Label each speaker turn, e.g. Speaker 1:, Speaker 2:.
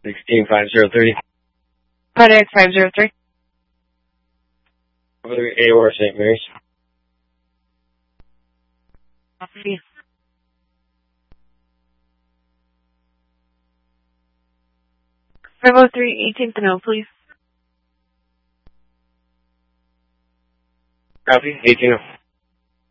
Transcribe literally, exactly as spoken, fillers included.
Speaker 1: sixteen five zero three.
Speaker 2: Pontiac five zero three.
Speaker 1: A O R Saint Mary's.
Speaker 2: Copy. five oh three, eighteenth and O, please.
Speaker 1: Copy, eighteen oh.